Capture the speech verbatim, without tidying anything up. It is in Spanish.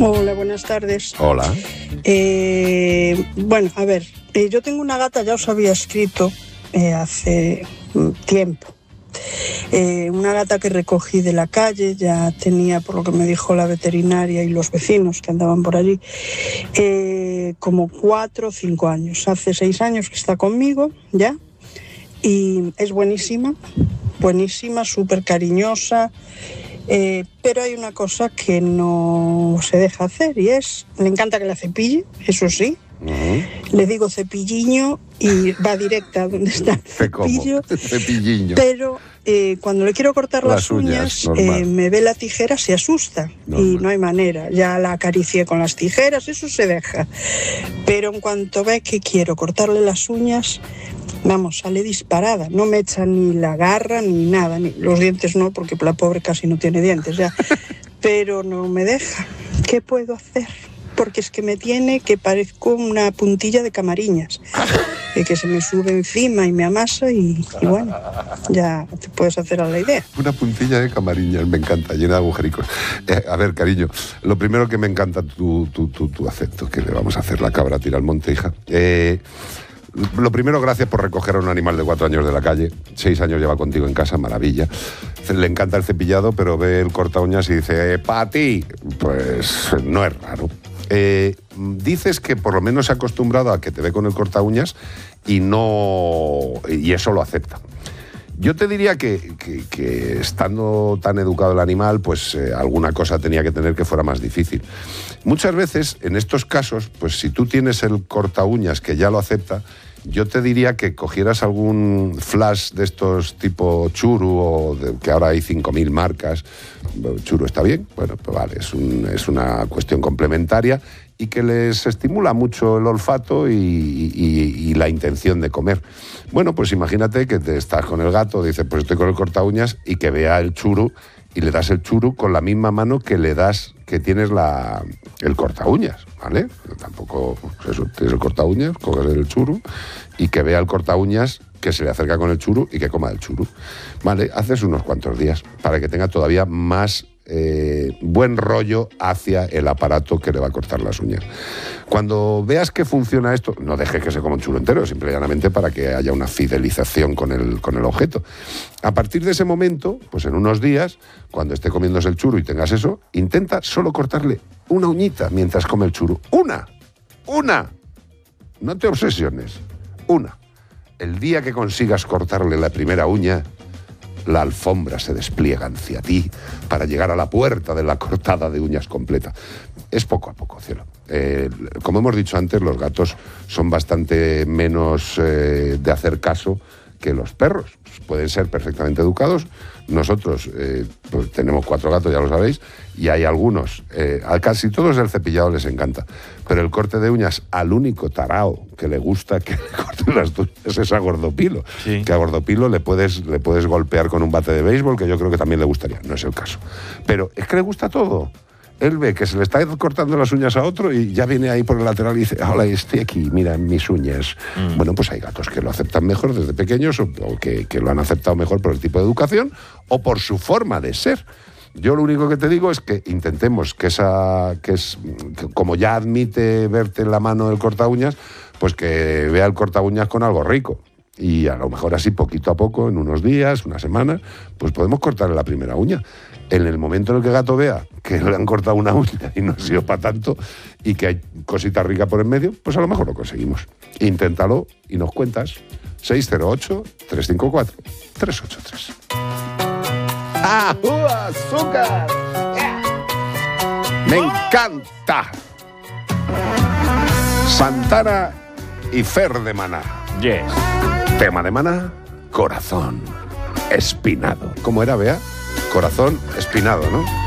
Hola, buenas tardes. Hola. Eh, bueno, a ver, eh, yo tengo una gata, ya os había escrito eh, hace tiempo. Eh, una gata que recogí de la calle, ya tenía, por lo que me dijo la veterinaria y los vecinos que andaban por allí, eh, como cuatro o cinco años. Hace seis años que está conmigo ya y es buenísima, buenísima, súper cariñosa. Eh, pero hay una cosa que no se deja hacer y es, le encanta que la cepille, eso sí. Uh-huh. Le digo cepilliño y va directa a donde está el cepillo. Cepilliño. Pero eh, cuando le quiero cortar las, las uñas, uñas eh, me ve la tijera, se asusta. Normal. Y no hay manera. Ya la acaricié con las tijeras, eso se deja. Pero en cuanto ve que quiero cortarle las uñas, vamos, sale disparada. No me echa ni la garra ni nada. Ni los dientes no, porque la pobre casi no tiene dientes ya. Pero no me deja. ¿Qué puedo hacer? Porque es que me tiene que parezco una puntilla de camariñas, eh, que se me sube encima y me amasa y, y bueno, ya te puedes hacer a la idea. Una puntilla de camariñas, me encanta, llena de agujericos. Eh, a ver, cariño, lo primero que me encanta tu, tu, tu, tu afecto, que le vamos a hacer la cabra tira al monte, hija. Eh, Lo primero, gracias por recoger a un animal de cuatro años de la calle. Seis años lleva contigo en casa, maravilla. Le encanta el cepillado, pero ve el corta uñas y dice, ¡pa' ti! Pues no es raro. Eh, dices que por lo menos se ha acostumbrado a que te ve con el corta uñas y no y eso lo acepta. Yo te diría que, que, que estando tan educado el animal, pues eh, alguna cosa tenía que tener que fuera más difícil. Muchas veces, en estos casos, pues si tú tienes el corta uñas que ya lo acepta, yo te diría que cogieras algún flash de estos tipo Churu, o de, que ahora hay cinco mil marcas. Churu está bien, bueno, pues vale, es, un, es una cuestión complementaria y que les estimula mucho el olfato y, y, y la intención de comer. Bueno, pues imagínate que te estás con el gato, dices, pues estoy con el corta uñas, y que vea el churu y le das el churu con la misma mano que le das, que tienes la, el corta uñas, ¿vale? Tampoco, pues eso, tienes el corta uñas, coges el churu y que vea el corta uñas que se le acerca con el churu y que coma el churu. Vale, haces unos cuantos días para que tenga todavía más eh, buen rollo hacia el aparato que le va a cortar las uñas. Cuando veas que funciona esto, no dejes que se coma un churu entero, simple y llanamente para que haya una fidelización con el, con el objeto. A partir de ese momento, pues en unos días, cuando esté comiéndose el churu y tengas eso, intenta solo cortarle una uñita mientras come el churu. ¡Una! ¡Una! No te obsesiones. Una. El día que consigas cortarle la primera uña, la alfombra se despliega hacia ti para llegar a la puerta de la cortada de uñas completa. Es poco a poco, cielo. Eh, como hemos dicho antes, los gatos son bastante menos eh, de hacer caso que los perros. Pueden ser perfectamente educados. Nosotros eh, pues tenemos cuatro gatos, ya lo sabéis, y hay algunos, eh, a casi todos el cepillado les encanta, pero el corte de uñas al único tarao que le gusta que le corten las uñas es a Gordopilo. Sí. Que a Gordopilo le puedes, le puedes golpear con un bate de béisbol, que yo creo que también le gustaría, no es el caso. Pero es que le gusta todo. Él ve que se le está cortando las uñas a otro y ya viene ahí por el lateral y dice, hola, estoy aquí, mira mis uñas. Mm. Bueno, pues hay gatos que lo aceptan mejor desde pequeños, o, o que, que lo han aceptado mejor por el tipo de educación o por su forma de ser. Yo lo único que te digo es que intentemos que esa, que es, que como ya admite verte en la mano el corta uñas, pues que vea el corta uñas con algo rico. Y a lo mejor así poquito a poco, en unos días, una semana, pues podemos cortarle la primera uña. En el momento en el que el gato vea que le han cortado una uña y no ha sido para tanto y que hay cosita rica por en medio, pues a lo mejor lo conseguimos. Inténtalo y nos cuentas. seis cero ocho, tres cinco cuatro, tres ocho tres. ¡Ah, azúcar! Yeah. ¡Me encanta! Santana y Fer de Maná. Yes. Tema de Maná, corazón espinado. ¿Cómo era, Bea? Corazón espinado, ¿no?